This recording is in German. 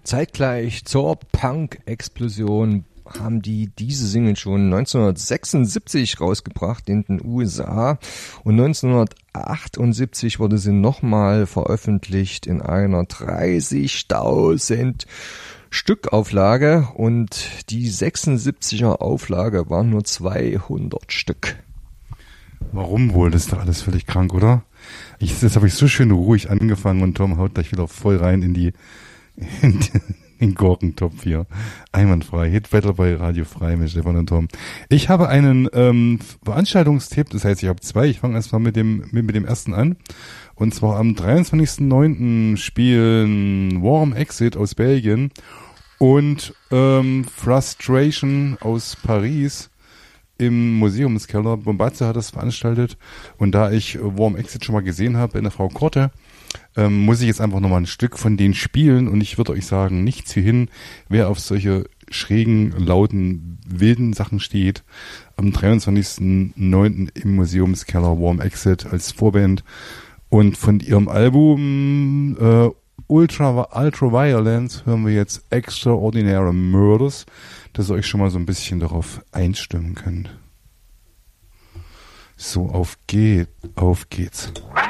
Zeitgleich zur Punk-Explosion haben die diese Single schon 1976 rausgebracht in den USA und 1978 wurde sie nochmal veröffentlicht in einer 30.000 Stückauflage und die 76er Auflage waren nur 200 Stück. Warum wohl? Das ist doch alles völlig krank, oder? Jetzt habe ich so schön ruhig angefangen und Tom haut gleich wieder voll rein in den Gurkentopf hier. Einwandfrei. Hitwetter bei Radio Frei mit Stefan und Tom. Ich habe einen Veranstaltungstipp, das heißt, ich habe zwei. Ich fange erstmal mit dem ersten an. Und zwar am 23.09. spielen Warm Exit aus Belgien und Frustration aus Paris im Museumskeller. Bombazza hat das veranstaltet. Und da ich Warm Exit schon mal gesehen habe in der Frau Korte, muss ich jetzt einfach nochmal ein Stück von denen spielen. Und ich würde euch sagen, nichts wie hin, wer auf solche schrägen, lauten, wilden Sachen steht. Am 23.09. im Museumskeller Warm Exit als Vorband. Und von ihrem Album Ultraviolence hören wir jetzt Extraordinary Murders, dass ihr euch schon mal so ein bisschen darauf einstimmen könnt. So, auf geht's.